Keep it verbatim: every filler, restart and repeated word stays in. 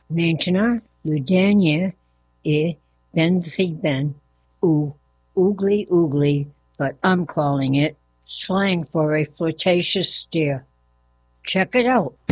Maintenant, le dernier est Benzibben, ou oogly oogly, but I'm calling it slang for a flirtatious stare. Check it out.